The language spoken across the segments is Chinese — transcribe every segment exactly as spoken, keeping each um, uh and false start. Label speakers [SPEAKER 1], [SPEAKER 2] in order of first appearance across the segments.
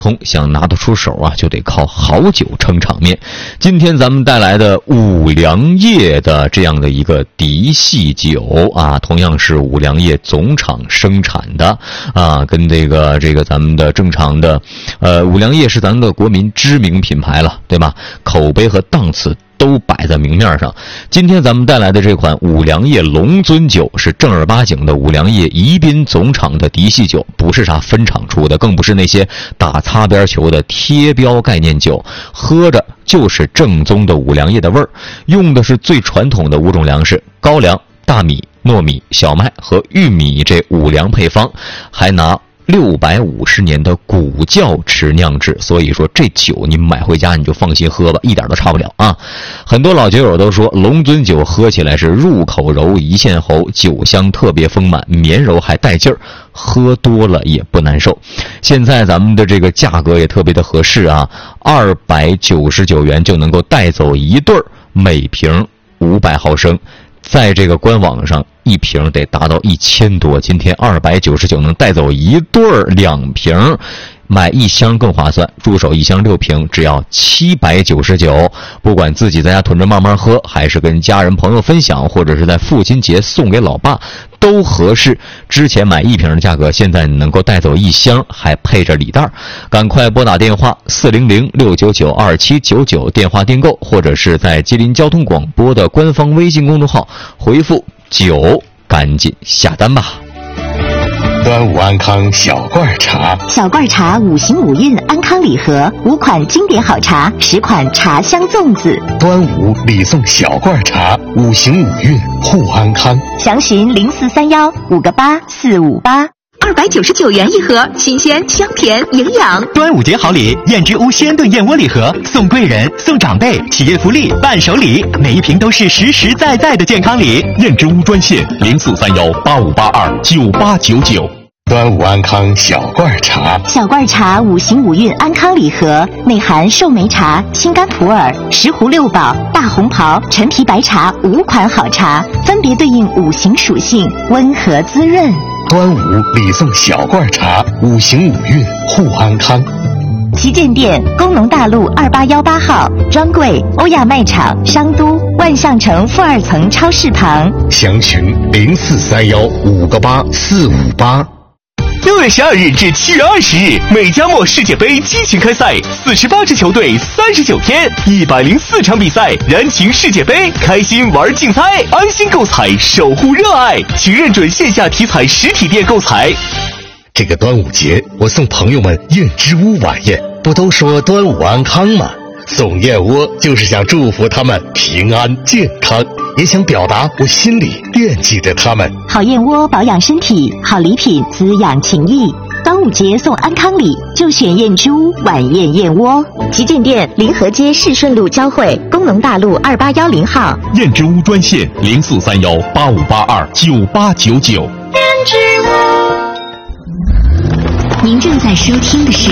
[SPEAKER 1] 通想拿得出手啊，就得靠好酒撑场面。今天咱们带来的五粮液的这样的一个嫡系酒啊，同样是五粮液总厂生产的啊，跟这个这个咱们的正常的，呃，五粮液是咱们的国民知名品牌了，对吧？口碑和档次都摆在明面上。今天咱们带来的这款五粮液龙尊酒是正儿八经的五粮液宜宾总厂的嫡系酒，不是啥分厂出的，更不是那些打擦边球的贴标概念酒，喝着就是正宗的五粮液的味儿。用的是最传统的五种粮食：高粱、大米、糯米、小麦和玉米这五粮配方，还拿六百五十年的古窖池酿制，所以说这酒你买回家你就放心喝吧，一点都差不了啊！很多老酒友都说龙尊酒喝起来是入口柔一线喉，酒香特别丰满，绵柔还带劲儿，喝多了也不难受。现在咱们的这个价格也特别的合适啊，二百九十九元就能够带走一对儿，每瓶五百毫升。在这个官网上一瓶得达到一千多，今天二百九十九能带走一对儿两瓶，买一箱更划算，入手一箱六瓶只要七百九十九。不管自己在家囤着慢慢喝，还是跟家人朋友分享，或者是在父亲节送给老爸，都合适。之前买一瓶的价格，现在你能够带走一箱，还配着礼袋。赶快拨打电话四零零六九九二七九九电话订购，或者是在吉林交通广播的官方微信公众号回复酒，赶紧下单吧。
[SPEAKER 2] 端午安康小罐茶，
[SPEAKER 3] 小罐茶五行五运安康礼盒，五款经典好茶，十款茶香粽子。
[SPEAKER 2] 端午礼送小罐茶，五行五运护安康。
[SPEAKER 3] 详询零四三幺五个八四五八。二百九十九元一盒，新鲜香甜营养。
[SPEAKER 4] 端午节好礼，燕之屋鲜炖燕窝礼盒，送贵人、送长辈，企业福利、伴手礼，每一瓶都是实实在在的健康礼。
[SPEAKER 5] 燕之屋专线零四三幺八五八二九八九九。
[SPEAKER 2] 端午安康小罐茶，
[SPEAKER 3] 小罐茶五行五运安康礼盒，内含寿眉茶、青柑普洱、石斛六宝、大红袍、陈皮白茶五款好茶，分别对应五行属性，温和滋润。
[SPEAKER 2] 端午礼送小罐茶，五行五运护安康。
[SPEAKER 3] 旗舰店：工农大路二八幺八号，专柜：欧亚卖场商都万象城负二层超市旁。
[SPEAKER 2] 详询零四三幺五个八四五八。
[SPEAKER 4] 六月十二日至七月二十日，美加墨世界杯激情开赛，四十八支球队，三十九天，一百零四场比赛，燃情世界杯，开心玩竞猜，安心购彩，守护热爱，请认准线下体彩实体店购彩。
[SPEAKER 2] 这个端午节，我送朋友们燕之屋晚宴，不都说端午安康吗？送燕窝就是想祝福他们平安健康，也想表达我心里惦记着他们。
[SPEAKER 3] 好燕窝保养身体，好礼品滋养情谊。端午节送安康礼，就选燕之屋晚宴燕窝。旗舰店：临河街市顺路交汇，工农大路二八幺零号。
[SPEAKER 5] 燕之屋专线零四三幺八五八二九八九九。
[SPEAKER 3] 燕之屋。您正在收听的是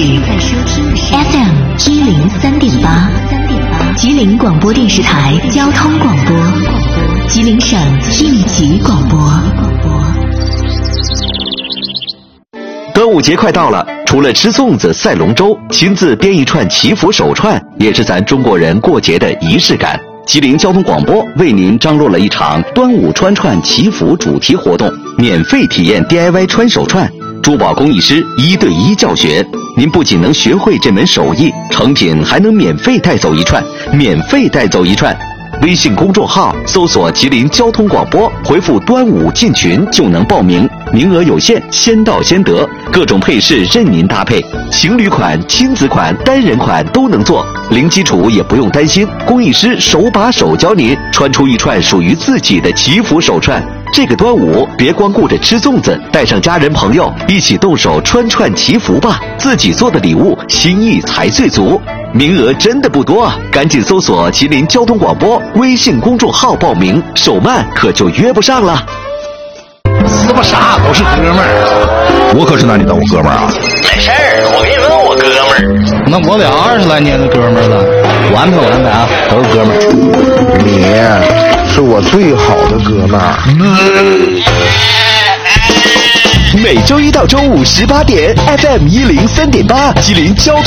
[SPEAKER 3] F M 一零三点八，吉林广播电视台交通广播，吉林省应急广播。
[SPEAKER 6] 端午节快到了，除了吃粽子、赛龙舟，亲自编一串祈福手串，也是咱中国人过节的仪式感。吉林交通广播为您张罗了一场端午穿串祈福主题活动，免费体验 D I Y 穿手串，珠宝工艺师一对一教学，您不仅能学会这门手艺，成品还能免费带走一串，免费带走一串。微信公众号搜索吉林交通广播，回复端午进群就能报名，名额有限，先到先得，各种配饰任您搭配，情侣款、亲子款、单人款都能做，零基础也不用担心，工艺师手把手教您穿出一串属于自己的祈福手串。这个端午别光顾着吃粽子，带上家人朋友一起动手穿串祈福吧，自己做的礼物心意才最足。名额真的不多啊，赶紧搜索吉林交通广播微信公众号报名，手慢可就约不上了。
[SPEAKER 7] 是不啥都是哥们儿，
[SPEAKER 5] 我可是拿你当我哥们儿啊。
[SPEAKER 7] 没事儿，我给你问我哥们儿。
[SPEAKER 8] 那我俩二十来年的哥们儿了，完不完的啊，都是哥们儿。
[SPEAKER 9] 你是我最好的哥们儿。
[SPEAKER 6] 每周一到周五十八点 ，F M 一零三点八，吉林交通。